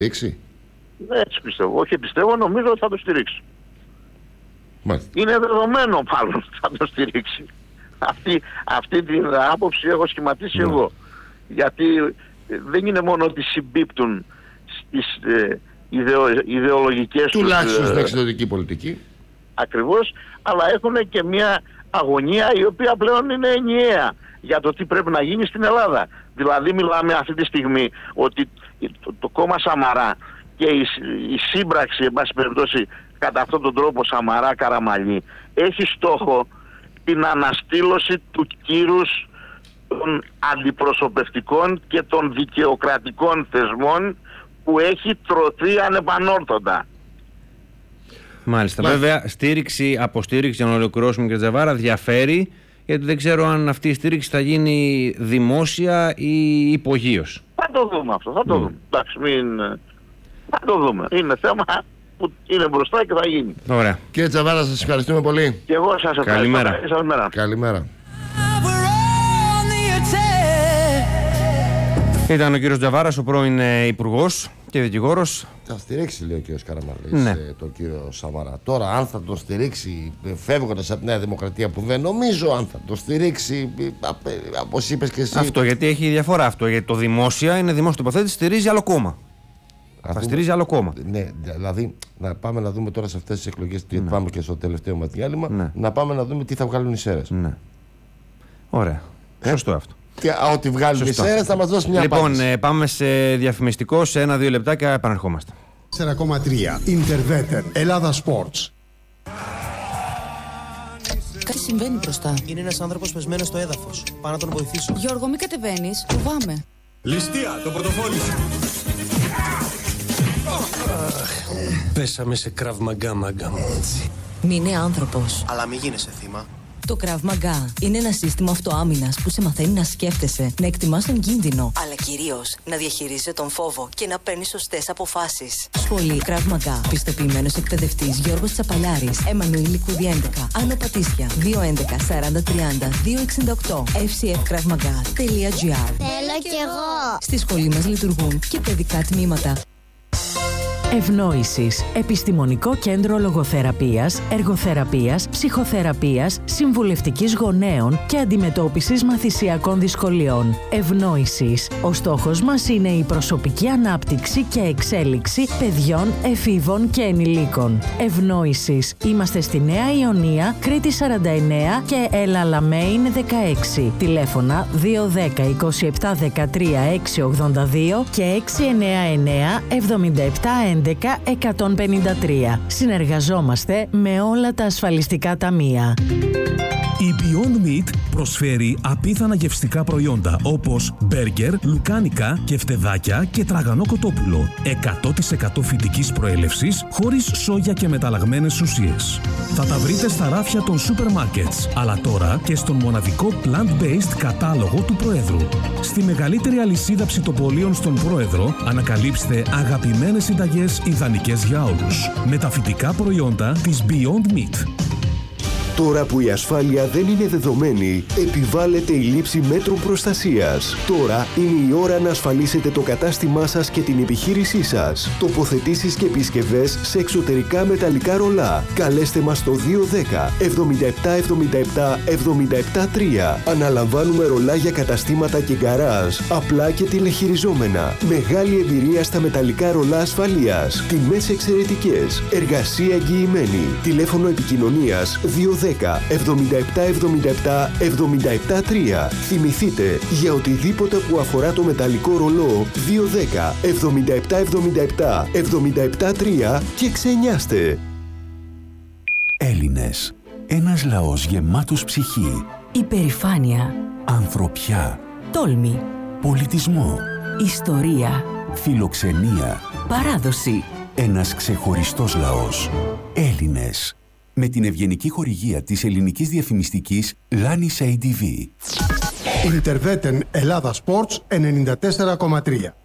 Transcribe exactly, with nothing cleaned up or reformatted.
στηρίξει. Έτσι πιστεύω. Όχι πιστεύω, νομίζω ότι θα το στηρίξει. Μάλιστα. Είναι δεδομένο μάλλον ότι θα το στηρίξει. Αυτή, αυτή την άποψη έχω σχηματίσει ναι. εγώ. Γιατί δεν είναι μόνο ότι συμπίπτουν στις ε, ιδεο, ιδεολογικές τουλάχιστον στην ε, εξωτερική πολιτική. Ακριβώς, αλλά έχουν και μια αγωνία η οποία πλέον είναι ενιαία για το τι πρέπει να γίνει στην Ελλάδα. Δηλαδή μιλάμε αυτή τη στιγμή ότι το, το κόμμα Σαμαρά και η, η σύμπραξη, εν πάση περιπτώσει, κατά αυτόν τον τρόπο Σαμαρά-Καραμανλή, έχει στόχο την αναστήλωση του κύρους των αντιπροσωπευτικών και των δικαιοκρατικών θεσμών που έχει τρωθεί ανεπανόρθωτα. Μάλιστα. Μα... Βέβαια, στήριξη, αποστήριξη, για να ολοκληρώσουμε και Τζαβάρα, διαφέρει, γιατί δεν ξέρω αν αυτή η στήριξη θα γίνει δημόσια ή υπογείως. Θα το δούμε αυτό, θα το mm. δούμε. Εντάξει, μην... Θα το δούμε. Είναι θέμα που είναι μπροστά και θα γίνει. Ωραία. Κύριε Τζαβάρα, σας ευχαριστούμε πολύ. Και εγώ σας ευχαριστώ. Καλημέρα. Καλημέρα. Καλημέρα. Ήταν ο κύριος Τζαβάρας, ο πρώην υπουργός και δικηγόρος. Θα στηρίξει, λέει ο κύριος Καραμανλής, ναι. τον κύριο Σαμαρά. Τώρα, αν θα τον στηρίξει φεύγοντας από τη Νέα Δημοκρατία, που δεν νομίζω, αν θα τον στηρίξει, όπως είπες και εσύ. Αυτό, γιατί έχει διαφορά αυτό. Γιατί το δημόσια είναι δημόσια τοποθέτηση, στηρίζει άλλο κόμμα. Θα δούμε, στηρίζει άλλο κόμμα. Ναι, δηλαδή να πάμε να δούμε τώρα σε αυτές τις εκλογές, ναι. πάμε και στο τελευταίο μας διάλειμμα, ναι. να πάμε να δούμε τι θα βγάλουν οι ΣΕΡΕΣ. Ναι. Ωραία. Ε? Σωστό αυτό. Και ό,τι βγάλουν οι ΣΕΡΕΣ θα μας δώσει μια λοιπόν, απάντηση. Λοιπόν, πάμε σε διαφημιστικό, σε ένα-δύο λεπτά και επαναρχόμαστε. τέσσερα κόμμα τρία Interveter, Ελλάδα Sports. Κάτι συμβαίνει μπροστά. Είναι ένας άνθρωπος πεσμένος στο έδαφος. Πάω να τον βοηθήσω. Γιώργο, μην κατεβαίνεις. Φοβάμαι. Ληστεία, το πορτοφόλι σου. Πέσαμε σε Krav Maga, μάγκα μου. Μην είναι άνθρωπος. Αλλά μην γίνεσαι θύμα. Το Krav Maga είναι ένα σύστημα αυτοάμυνας που σε μαθαίνει να σκέφτεσαι, να εκτιμάς τον κίνδυνο, αλλά κυρίως να διαχειρίζεσαι τον φόβο και να παίρνεις σωστές αποφάσεις. Σχολή Krav Maga. Πιστοποιημένος εκπαιδευτής Γιώργος Τσαπαλιάρης. Εμμανουήλ Λικούδη έντεκα. Άνω Πατήσια. δύο έντεκα σαράντα τριάντα δύο εξήντα οκτώ. εφ σι εφ κραυ μαγά τελεία τζι άρ. Θέλω κι εγώ. Στη σχολή μας λειτουργούν και παιδικά τμήματα. Ευνόησης. Επιστημονικό κέντρο λογοθεραπείας, εργοθεραπείας, ψυχοθεραπείας, συμβουλευτικής γονέων και αντιμετώπισης μαθησιακών δυσκολιών. Ευνόησης. Ο στόχος μας είναι η προσωπική ανάπτυξη και εξέλιξη παιδιών, εφήβων και ενηλίκων. Ευνόησης. Είμαστε στη Νέα Ιωνία, Κρήτη σαράντα εννέα και Ελαλαμέιν δεκαέξι. Τηλέφωνα δύο ένα μηδέν είκοσι επτά δεκατρία έξι ογδόντα δύο και έξι εννέα εννέα εβδομήντα επτά έντεκα εκατόν πενήντα τρία. Συνεργαζόμαστε με όλα τα ασφαλιστικά ταμεία. Η Beyond Meat προσφέρει απίθανα γευστικά προϊόντα όπως μπέργκερ, λουκάνικα, κεφτεδάκια και τραγανό κοτόπουλο. εκατό τοις εκατό φυτικής προέλευσης, χωρίς σόγια και μεταλλαγμένες ουσίες. Θα τα βρείτε στα ράφια των σούπερ μάρκετς, αλλά τώρα και στον μοναδικό plant-based κατάλογο του Προέδρου. Στη μεγαλύτερη αλυσίδα ψητοπολίων στον Πρόεδρο ανακαλύψτε αγαπημένες συνταγές ιδανικές για όλους. Με τα φυτικά προϊόντα της Beyond Meat. Τώρα που η ασφάλεια δεν είναι δεδομένη, επιβάλλεται η λήψη μέτρων προστασίας. Τώρα είναι η ώρα να ασφαλίσετε το κατάστημά σας και την επιχείρησή σας. Τοποθετήσεις και επισκευές σε εξωτερικά μεταλλικά ρολά. Καλέστε μας στο δύο ένα μηδέν εβδομήντα επτά εβδομήντα επτά εβδομήντα επτά τρία. Αναλαμβάνουμε ρολά για καταστήματα και γκαράζ, απλά και τηλεχειριζόμενα. Μεγάλη εμπειρία στα μεταλλικά ρολά ασφαλείας. Τιμές εξαιρετικές. Εργασία εγγυημένη. Τηλέφωνο επικοινωνίας δύο ένα μηδέν εβδομήντα επτά εβδομήντα επτά εβδομήντα επτά τρία. Θυμηθείτε, για οτιδήποτε που αφορά το μεταλλικό ρολό, δύο ένα μηδέν εβδομήντα επτά εβδομήντα επτά εβδομήντα επτά τρία και ξενιάστε. Έλληνες. Ένας λαός γεμάτος ψυχή. Υπερηφάνεια. Ανθρωπιά. Τόλμη. Πολιτισμό. Ιστορία. Φιλοξενία. Παράδοση. Ένας ξεχωριστός λαός. Έλληνες. Με την ευγενική χορηγία της ελληνικής διαφημιστικής Λάνης έι ντι βι. Interveter, Ελλάδα Sports ενενήντα τέσσερα κόμμα τρία.